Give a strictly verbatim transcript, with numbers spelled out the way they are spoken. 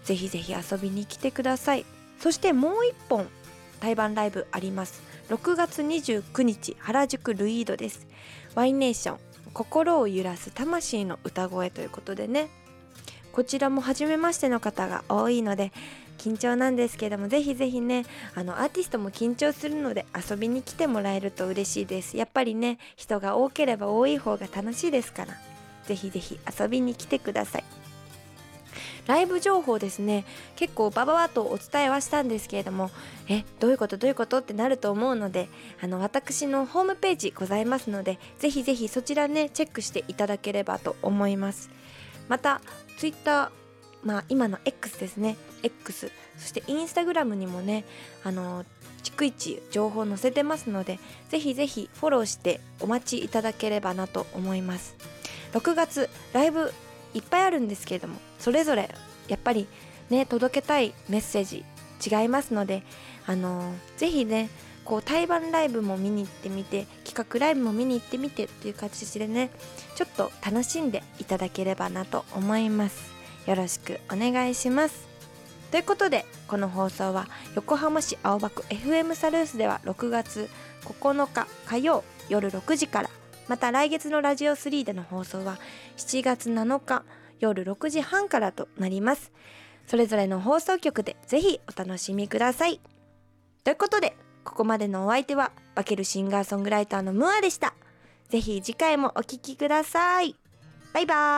ぜひぜひ遊びに来てください。そしてもう一本対バンライブあります。ろくがつにじゅうくにち原宿ルイードです。ワイネーション心を揺らす魂の歌声ということでね、こちらも初めましての方が多いので緊張なんですけども、ぜひぜひね、あのアーティストも緊張するので遊びに来てもらえると嬉しいです。やっぱりね、人が多ければ多い方が楽しいですから、ぜひぜひ遊びに来てください。ライブ情報ですね、結構バババッとお伝えはしたんですけれども、えどういうことどういうことってなると思うので、あの私のホームページございますので、ぜひぜひそちらねチェックしていただければと思います。またツイッター、まあ今の X ですね、 X、 そしてインスタグラムにもね、あの逐一情報載せてますので、ぜひぜひフォローしてお待ちいただければなと思います。ろくがつライブいっぱいあるんですけれども、それぞれやっぱりね届けたいメッセージ違いますので、あのー、ぜひねこう対バンライブも見に行ってみて、企画ライブも見に行ってみてっていう形でね、ちょっと楽しんでいただければなと思います。よろしくお願いします。ということで、この放送は横浜市青葉区 エフエム サルースではろくがつここのか火曜夜ろくじから、また来月のラジオスリーでの放送はしちがつなのか夜ろくじはんからとなります。それぞれの放送局でぜひお楽しみください。ということで、ここまでのお相手はバケるシンガーソングライターのムアでした。ぜひ次回もお聞きください。バイバーイ。